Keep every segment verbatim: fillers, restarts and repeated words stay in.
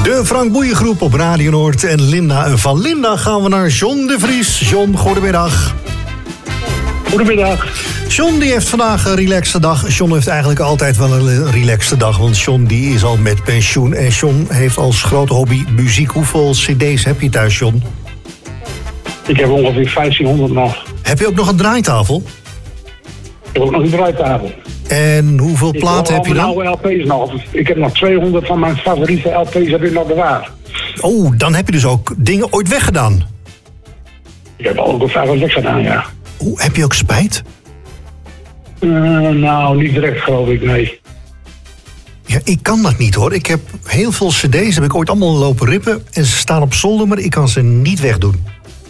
De Frank Boeien Groep op Radio Noord en Linda. En van Linda gaan we naar John de Vries. John, goedemiddag. Goedemiddag. John die heeft vandaag een relaxte dag. John heeft eigenlijk altijd wel een relaxte dag. Want John die is al met pensioen. En John heeft als grote hobby muziek. Hoeveel cd's heb je thuis, John? Ik heb ongeveer vijftienhonderd nog. Heb je ook nog een draaitafel? Ik heb ook nog een draaitafel. En hoeveel platen heb je dan? Ik heb oude L P's nog. Ik heb nog tweehonderd van mijn favoriete L P's heb ik nog bewaard. Oh, dan heb je dus ook dingen ooit weggedaan. Ik heb ook vaak wat weggedaan, ja. Oeh, heb je ook spijt? Uh, nou, niet direct geloof ik, nee. Ja, ik kan dat niet hoor. Ik heb heel veel cd's, heb ik ooit allemaal lopen rippen. En ze staan op zolder, maar ik kan ze niet wegdoen.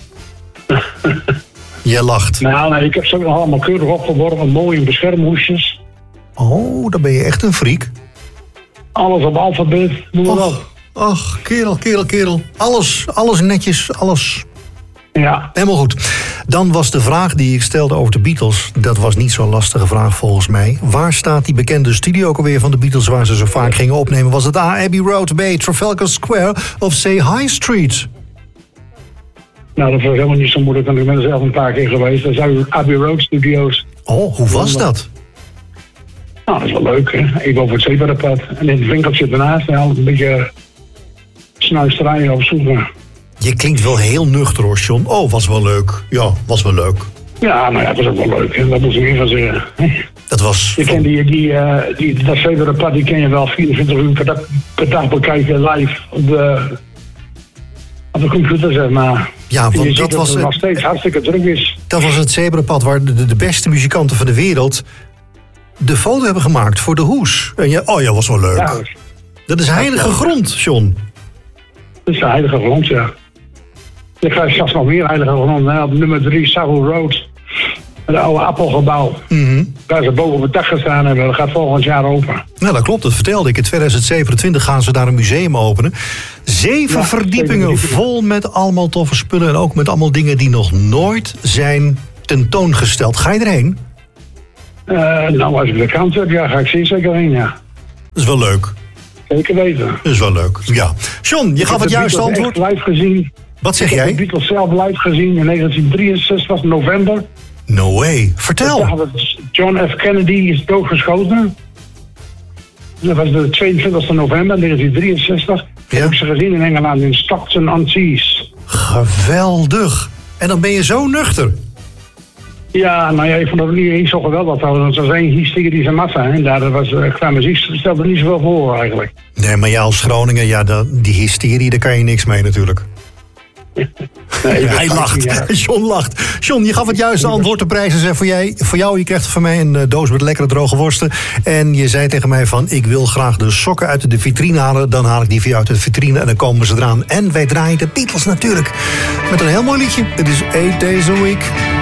Jij lacht. Nou, nee, ik heb ze ook nog allemaal keurig opgeworpen. Mooi in beschermhoesjes. Oh, dan ben je echt een freak. Alles op alfabet, noem maar op. Ach, kerel, kerel, kerel. Alles, alles netjes, alles. Ja. Helemaal goed. Dan was de vraag die ik stelde over de Beatles. Dat was niet zo'n lastige vraag volgens mij. Waar staat die bekende studio ook alweer van de Beatles waar ze zo vaak gingen opnemen? Was het A, Abbey Road, B, Trafalgar Square of C, High Street? Nou, dat was helemaal niet zo moeilijk, want ik ben er zelf een paar keer geweest. Dat zijn Abbey Road Studios. Oh, hoe was dat? Nou, dat is wel leuk, hè. Even over het zebrapad. En in het winkeltje daarnaast, ja, een beetje snuisterijen op zoek. Je klinkt wel heel nuchter hoor, John. Oh, was wel leuk. Ja, was wel leuk. Ja, nou ja, dat was ook wel leuk. Hè. Dat moet ik even zeggen. Dat was... Je ken die, die, uh, die, dat zebrapad, die ken je wel vierentwintig uur per dag, per dag bekijken live op de, op de computer, zeg maar. Ja, want je dat ziet was... dat het nog steeds hartstikke druk is. Dat was het zebrapad waar de, de beste muzikanten van de wereld de foto hebben gemaakt voor de hoes. En je, oh ja, was wel leuk. Ja, dat is heilige grond, John. Dat is de heilige grond, ja. Ik ga straks nog meer heilige grond. Hè. Op nummer drie, Savile Road. Het oude Appelgebouw. Mm-hmm. Waar ze boven op het dak gestaan hebben. Dat gaat volgend jaar open. Nou, dat klopt. Dat vertelde ik. In tweeduizend zevenentwintig gaan ze daar een museum openen. Zeven Ja, verdiepingen zeven vol met allemaal toffe spullen. En ook met allemaal dingen die nog nooit zijn tentoongesteld. Ga je erheen? Uh, nou, als ik de kans heb, ja, ga ik zeer zeker heen, ja. Dat is wel leuk. Zeker weten. Dat is wel leuk, ja. John, je gaf het juiste antwoord. Ik heb live gezien. Wat zeg ik jij? Ik heb de Beatles zelf live gezien in negentien drieënzestig, november. No way. Vertel. John F. Kennedy is doodgeschoten. Dat was de tweeëntwintigste november negentien drieënzestig. Ja. Heb ik ze gezien in Engeland in Stockton-on-Tees. Geweldig. En dan ben je zo nuchter. Ja, nou ja, ik vond het niet eens zo geweldig trouwens. Het was één hysterische massa. En daar was, qua muziek stelde er niet zoveel voor eigenlijk. Nee, maar ja, als Groningen, ja, dat, die hysterie, daar kan je niks mee natuurlijk. Nee, Hij lacht. Ja. John lacht. John, je gaf het juiste antwoord. De prijzen zijn voor, jij, voor jou. Je krijgt van mij een uh, doos met lekkere droge worsten. En je zei tegen mij van, ik wil graag de sokken uit de vitrine halen. Dan haal ik die voor jou uit de vitrine en dan komen ze eraan. En wij draaien de Beatles natuurlijk. Met een heel mooi liedje. Dit is Eight Days a Week.